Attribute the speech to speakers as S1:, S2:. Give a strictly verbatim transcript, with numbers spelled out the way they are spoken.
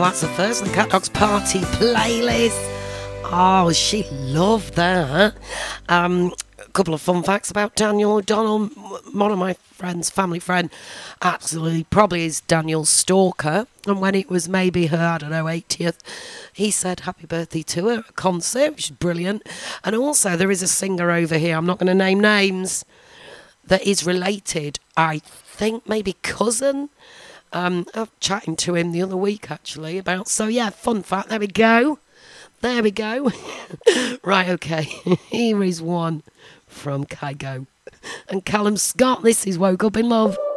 S1: that's the first of the Cat Dogs Party playlist. Oh, she loved that. Um, a couple of fun facts about Daniel O'Donnell. One of my friends, family friend, absolutely probably is Daniel's stalker. And when it was maybe her, I don't know, eightieth, he said happy birthday to her at a concert, which is brilliant. And also there is a singer over here, I'm not going to name names, that is related, I think maybe cousin. Um, I was chatting to him the other week actually about, so yeah, fun fact, there we go. There we go. Right, okay. Here is one from Kygo and Callum Scott. This is Woke Up in Love.